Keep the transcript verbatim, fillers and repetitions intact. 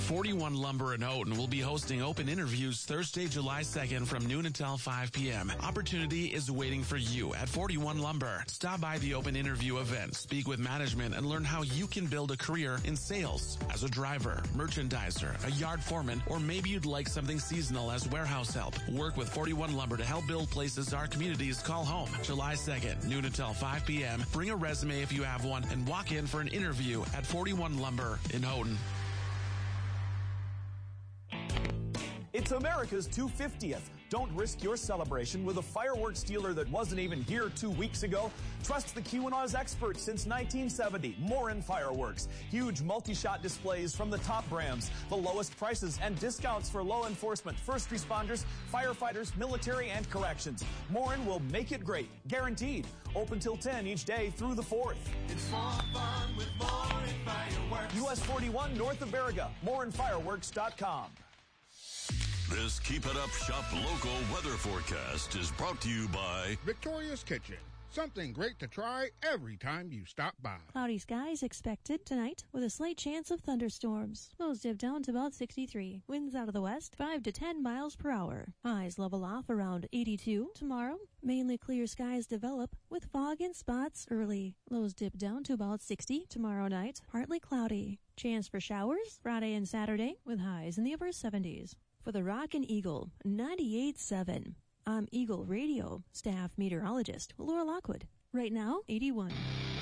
forty-one Lumber in Houghton will be hosting open interviews Thursday, July second from noon until five p.m. Opportunity is waiting for you at forty-one Lumber. Stop by the open interview event, speak with management, and learn how you can build a career in sales as a driver, merchandiser, a yard foreman, or maybe you'd like something seasonal as warehouse help. Work with forty-one Lumber to help build places our communities call home. July second, noon until five p.m. Bring a resume if you have one and walk in for an interview at forty-one Lumber in Houghton. It's America's two hundred fiftieth. Don't risk your celebration with a fireworks dealer that wasn't even here two weeks ago. Trust the Keweenaw's experts since nineteen seventy. Morin Fireworks. Huge multi-shot displays from the top brands. The lowest prices and discounts for law enforcement, first responders, firefighters, military, and corrections. Morin will make it great. Guaranteed. Open till ten each day through the fourth. It's more fun with Morin Fireworks. U S forty-one north of Baraga. morin fireworks dot com. This Keep It Up Shop local weather forecast is brought to you by Victoria's Kitchen. Something great to try every time you stop by. Cloudy skies expected tonight with a slight chance of thunderstorms. Lows dip down to about sixty-three. Winds out of the west, five to ten miles per hour. Highs level off around eighty-two. Tomorrow, mainly clear skies develop with fog in spots early. Lows dip down to about sixty. Tomorrow night, partly cloudy. Chance for showers Friday and Saturday with highs in the upper seventies. For the Rockin' Eagle, ninety-eight point seven. I'm Eagle Radio staff meteorologist Laura Lockwood. Right now, eighty-one.